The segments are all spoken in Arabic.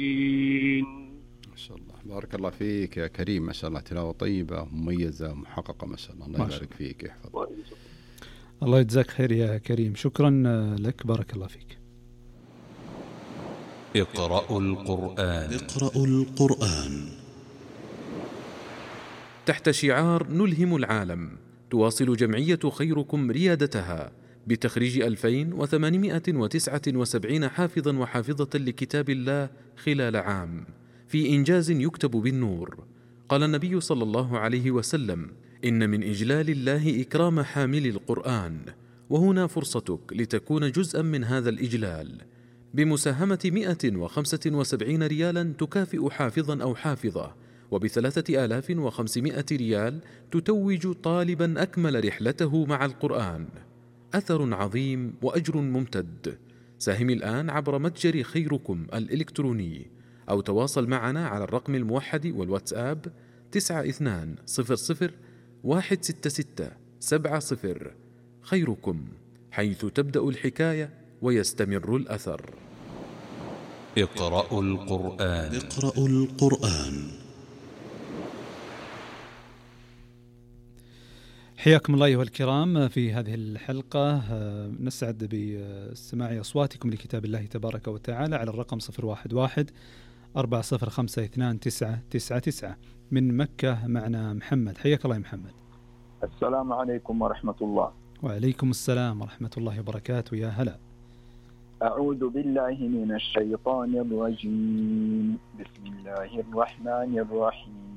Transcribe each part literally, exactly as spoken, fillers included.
ما شاء الله، بارك الله فيك يا كريم، ما شاء الله تلاوة طيبة مميزة محققة، ما شاء الله. الله يبارك فيك، يحفظك. الله يجزاك خير يا كريم، شكرا لك، بارك الله فيك. اقرأوا القرآن. اقرأوا القرآن. تحت شعار نلهم العالم، تواصل جمعية خيركم ريادتها بتخريج ألفين وثمانمائة وتسعة وسبعين حافظا وحافظة لكتاب الله خلال عام، في إنجاز يكتب بالنور. قال النبي صلى الله عليه وسلم: إن من إجلال الله إكرام حامل القرآن، وهنا فرصتك لتكون جزءا من هذا الإجلال بمساهمة مئة وخمسة وسبعين ريالا تكافئ حافظا أو حافظة، وبثلاثة آلاف وخمسمائة ريال تتوج طالبا أكمل رحلته مع القرآن. أثر عظيم وأجر ممتد. ساهم الآن عبر متجر خيركم الإلكتروني، أو تواصل معنا على الرقم الموحد والواتساب تسعة اثنان صفر صفر واحد ستة ستة سبعة صفر. خيركم، حيث تبدأ الحكاية ويستمر الأثر. اقرأوا القرآن. اقرأوا القرآن. حياكم الله أيها الكرام في هذه الحلقة. نسعد بسماع أصواتكم لكتاب الله تبارك وتعالى على الرقم صفر واحد واحد أربعة صفر خمسة اثنان تسعة تسعة تسعة. من مكة معنا محمد، حياك الله يا محمد. السلام عليكم ورحمة الله. وعليكم السلام ورحمة الله وبركاته، يا هلا. أعوذ بالله من الشيطان الرجيم. بسم الله الرحمن الرحيم.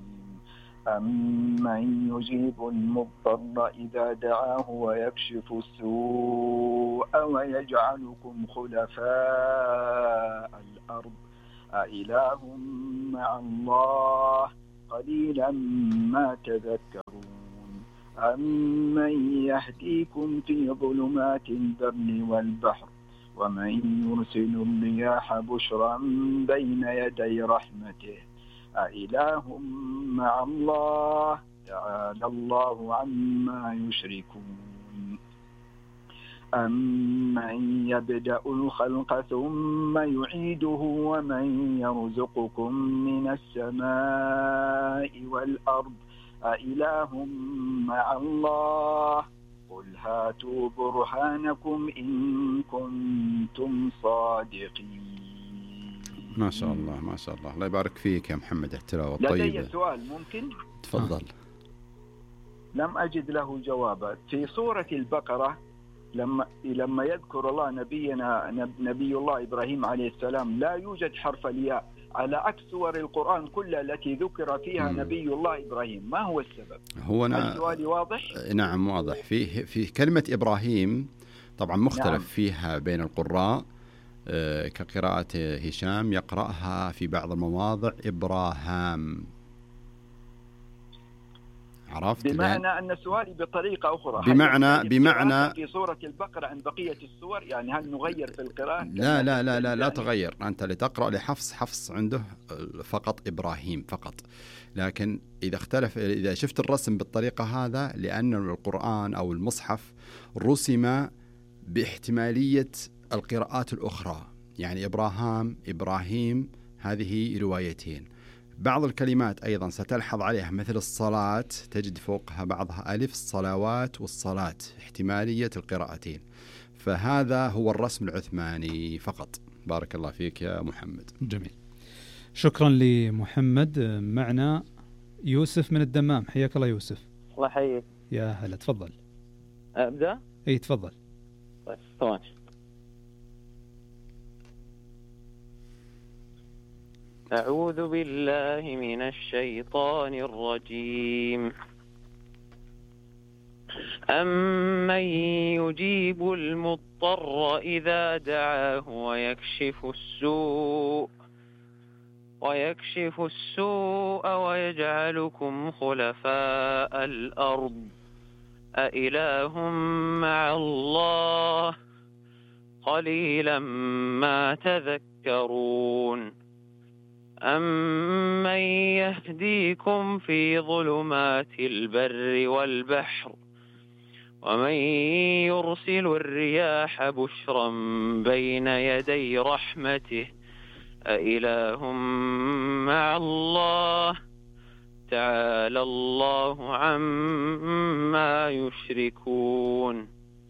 أمن يجيب المضطر إذا دعاه ويكشف السوء ويجعلكم خلفاء الأرض أإله مع الله قليلا ما تذكرون. أمن يهديكم في ظلمات البر والبحر ومن يرسل الرياح بشرا بين يدي رحمته أإله مع الله تعالى الله عما يشركون. أمن يبدأ الخلق ثم يعيده ومن يرزقكم من السماء والأرض أإله مع الله قل هاتوا برهانكم إن كنتم صادقين. ما شاء الله ما شاء الله، الله يبارك فيك يا محمد، التلاوة الطيبة. طيبة. لدي سؤال ممكن؟ تفضل. لم أجد له جوابا. في سورة البقرة لما لما يذكر الله نبينا نبي الله إبراهيم عليه السلام لا يوجد حرف الياء، على عكس سور القرآن كلها التي ذكر فيها م. نبي الله إبراهيم. ما هو السبب؟ هو أنا السؤال واضح؟ نعم واضح. فيه في كلمة إبراهيم طبعا مختلف نعم. فيها بين القراء. كقراءة هشام يقرأها في بعض المواضع إبراهام. عرفت؟ بمعنى أن سؤالي بطريقة أخرى، بمعنى بمعنى في سورة البقرة عن بقية السور، يعني هل نغير في القراءة؟ لا لا لا لا لا تغير. أنت لتقرأ لحفص، حفص عنده فقط إبراهيم فقط. لكن إذا اختلف، إذا شفت الرسم بالطريقة هذا، لأن القرآن أو المصحف رسم باحتمالية القراءات الأخرى، يعني إبراهام إبراهيم هذه روايتين. بعض الكلمات أيضا ستلحظ عليها مثل الصلاة تجد فوقها بعضها ألف، الصلوات والصلاة، احتمالية القراءتين. فهذا هو الرسم العثماني فقط. بارك الله فيك يا محمد. جميل، شكرا لمحمد. معنا يوسف من الدمام، حياك الله يوسف. الله يحييك. يا هلا، تفضل. أبدأ؟ أي تفضل. طيب ثواني. أعوذ بالله من الشيطان الرجيم. أمن يجيب المضطر إذا دعاه ويكشف السوء ويكشف السوء ويجعلكم خلفاء الأرض أإله مع الله قليلا ما تذكرون. أمن يهديكم في ظلمات البر والبحر ومن يرسل الرياح بشرا بين يدي رحمته أإله مع الله تعالى الله عما يشركون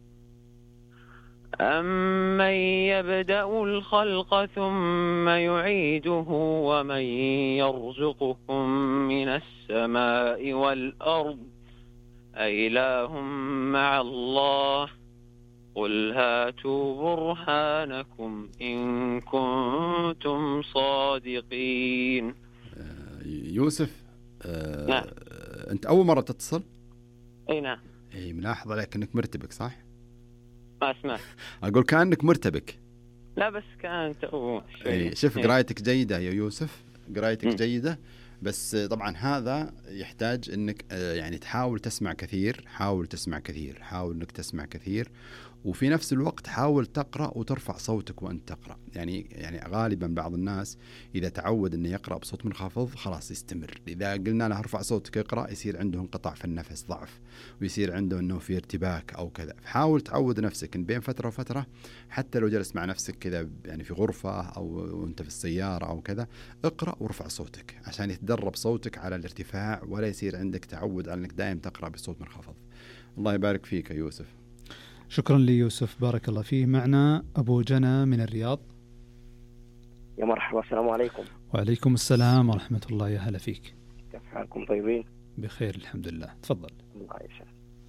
أمن يبدأ الخلق ثم يعيده ومن يرزقكم من السماء والأرض أإله مع الله قل هاتوا برهانكم إن كنتم صادقين. يوسف آه نعم. أنت أول مرة تتصل؟ أي نعم. أي ملاحظ عليك أنك مرتبك صح؟ ما سمعت. أقول كأنك مرتبك. لا بس كانت أول أي شوف قرايتك جيدة يا يوسف، قرايتك م. جيدة، بس طبعا هذا يحتاج أنك يعني تحاول تسمع كثير، حاول تسمع كثير، حاول أنك تسمع كثير، وفي نفس الوقت حاول تقرأ وترفع صوتك وأنت تقرأ. يعني يعني غالبا بعض الناس إذا تعود أنه يقرأ بصوت منخفض خلاص يستمر، إذا قلنا له ارفع صوتك يقرأ يصير عنده انقطاع في النفس، ضعف، ويصير عنده أنه في ارتباك أو كذا. فحاول تعود نفسك إن بين فترة وفترة حتى لو جلس مع نفسك كذا يعني في غرفة أو أنت في السيارة أو كذا، اقرأ وارفع صوتك عشان يتدرب صوتك على الارتفاع ولا يصير عندك تعود على أنك دائم تقرأ بصوت منخفض. الله يبارك فيك يا يوسف. شكرا لي يوسف، بارك الله فيه. معنا أبو جنى من الرياض. يا مرحبا، السلام عليكم. وعليكم السلام ورحمة الله، يا هلا فيك. كيف حالكم؟ طيبين؟ بخير الحمد لله، تفضل. الله يسعدك.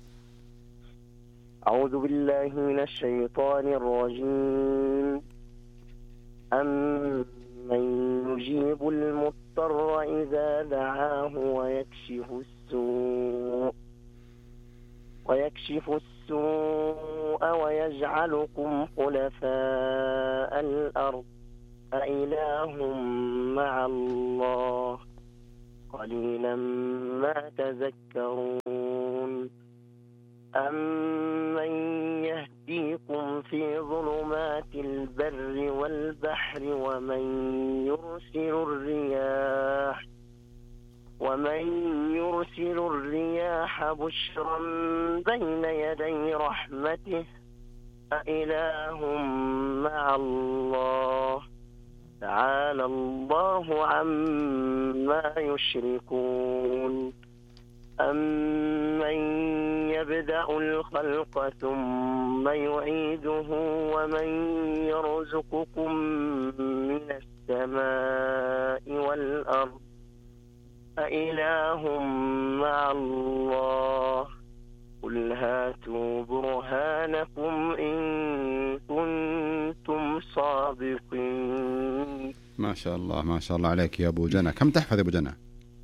أعوذ بالله من الشيطان الرجيم. أمن يجيب المضطر إذا دعاه ويكشف السوء ويكشف السوء ويجعلكم خلفاء الأرض أإله مع الله قليلا ما تذكرون. أمن يهديكم في ظلمات البر والبحر ومن يرسل الرياح ومن يرسل الرياح بشرا بين يدي رحمته أإله مع الله تعالى الله عما يشركون. أمن يبدأ الخلق ثم يعيده ومن يرزقكم من السماء والأرض أإله مع الله قل هاتوا برهانكم إن كنتم صادقين. ما شاء الله ما شاء الله عليك يا أبو جنى. كم تحفظ يا أبو جنى؟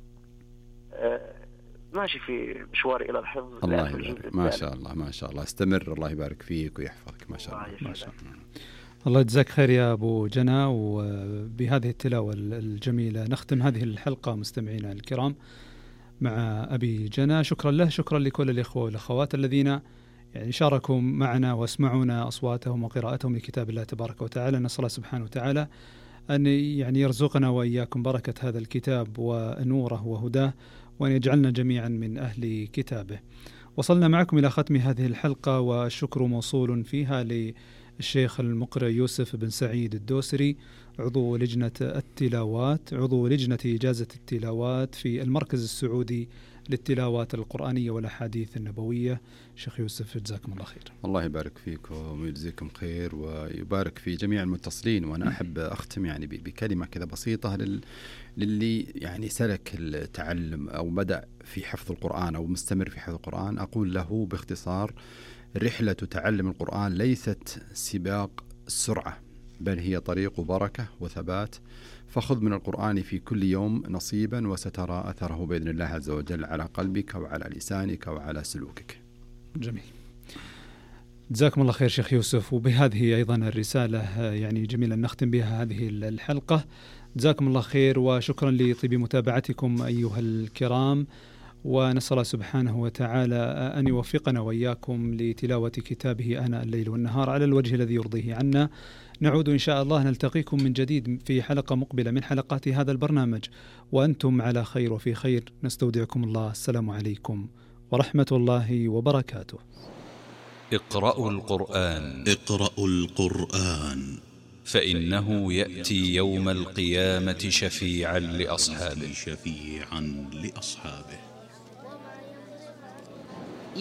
أه ماشي في مشواري إلى الحفظ. الله يبارك. ما شاء الله ما شاء الله، استمر، الله يبارك فيك ويحفظك. ما شاء الله ما شاء الله. الله يجزاك خير يا أبو جنى. وبهذه التلاوة الجميلة نختم هذه الحلقة مستمعينا الكرام مع أبي جنى. شكرا له، شكرا لكل الإخوة والأخوات الذين يعني شاركوا معنا واسمعونا أصواتهم وقراءتهم لكتاب الله تبارك وتعالى. نسأل الله سبحانه وتعالى أن يعني يرزقنا وإياكم بركة هذا الكتاب ونوره وهداه، وأن يجعلنا جميعا من أهل كتابه. وصلنا معكم إلى ختم هذه الحلقة، والشكر موصول فيها للشيخ المقرئ يوسف بن سعيد الدوسري، عضو لجنة التلاوات، عضو لجنة إجازة التلاوات في المركز السعودي للتلاوات القرآنية والأحاديث النبوية. شيخ يوسف جزاكم الله خير. الله يبارك فيكم ويجزيكم خير ويبارك في جميع المتصلين. وأنا أحب أختم يعني بكلمة كذا بسيطة لل... للي يعني سلك التعلم أو بدأ في حفظ القرآن أو مستمر في حفظ القرآن. أقول له باختصار: رحلة تعلم القرآن ليست سباق السرعة، بل هي طريق بركة وثبات. فخذ من القرآن في كل يوم نصيبا وسترى أثره بإذن الله عز وجل على قلبك وعلى لسانك وعلى سلوكك. جميل، جزاكم الله خير شيخ يوسف. وبهذه أيضا الرسالة يعني جميلة نختم بها هذه الحلقة. جزاكم الله خير وشكرا لطيب متابعتكم أيها الكرام، ونسأل الله سبحانه وتعالى أن يوفقنا وإياكم لتلاوة كتابه آناء الليل والنهار على الوجه الذي يرضيه عنا. نعود إن شاء الله نلتقيكم من جديد في حلقة مقبلة من حلقات هذا البرنامج، وأنتم على خير وفي خير. نستودعكم الله. السلام عليكم ورحمة الله وبركاته. اقرأوا القرآن. اقرأوا القرآن. فإنه يأتي يوم القيامة شفيعا لأصحابه شفيعا لأصحابه